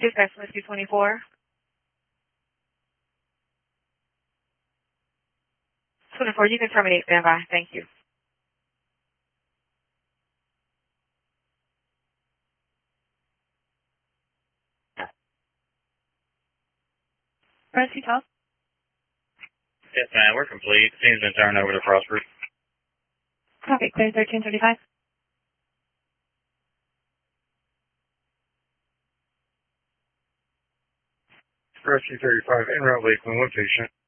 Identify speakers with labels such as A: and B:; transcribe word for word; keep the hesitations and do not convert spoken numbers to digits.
A: Dispatch Whiskey twenty-four. twenty-four, you can terminate standby. Thank you. Emergency call?
B: Yes, ma'am. We're complete. Scene's been turned over to Prosper.
A: Copy. Clear thirteen thirty-five.
B: Rescue thirty-five, en route Lakeland, one patient.